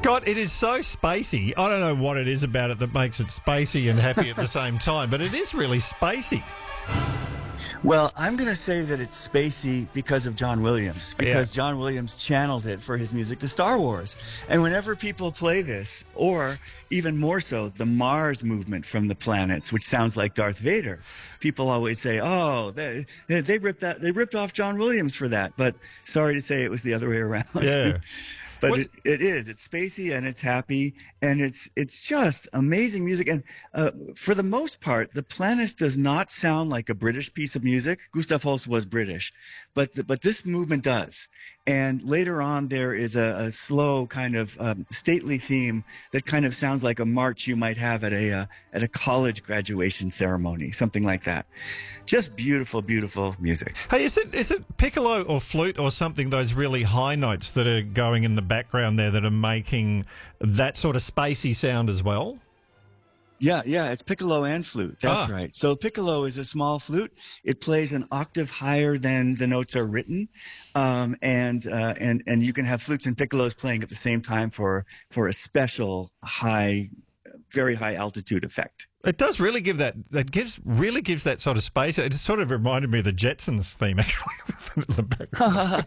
Scott, it is so spacey. I don't know what it is about it that makes it spacey and happy at the same time, but it is really spacey. Well, I'm going to say that it's spacey because of John Williams, because John Williams channeled it for his music to Star Wars. And whenever people play this, or even more so, the Mars movement from the planets, which sounds like Darth Vader, people always say, "Oh, they ripped off John Williams for that." But sorry to say, it was the other way around. Yeah. But it's spacey and it's happy and it's just amazing music. And for the most part, The Planets does not sound like a British piece of music. Gustav Holst was British, but this movement does. And later on, there is a slow kind of stately theme that kind of sounds like a march you might have at a college graduation ceremony, something like that. Just beautiful, beautiful music. Hey, is it piccolo or flute or something, those really high notes that are going in the background there that are making that sort of spacey sound as well? Yeah, it's piccolo and flute. That's right. So piccolo is a small flute. It plays an octave higher than the notes are written, and you can have flutes and piccolos playing at the same time for a special high, very high altitude effect. It does really give that sort of space. It sort of reminded me of the Jetsons theme, actually.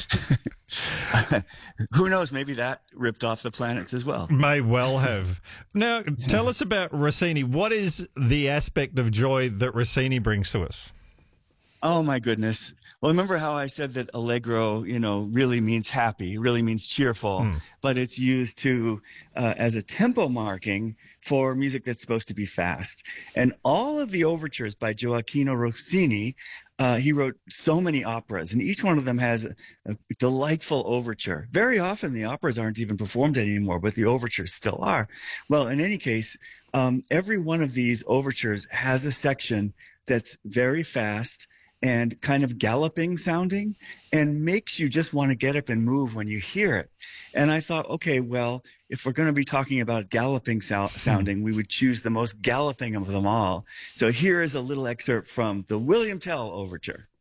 Who knows? Maybe that ripped off The Planets as well. May well have. Now, tell us about Rossini. What is the aspect of joy that Rossini brings to us? Oh, my goodness. Well, remember how I said that allegro, really means happy, really means cheerful, but it's used to as a tempo marking for music that's supposed to be fast. And all of the overtures by Gioacchino Rossini, he wrote so many operas, and each one of them has a delightful overture. Very often the operas aren't even performed anymore, but the overtures still are. Well, in any case, every one of these overtures has a section that's very fast and kind of galloping sounding and makes you just want to get up and move when you hear it. And I thought, okay, well, if we're going to be talking about galloping sounding, we would choose the most galloping of them all. So here is a little excerpt from the William Tell Overture.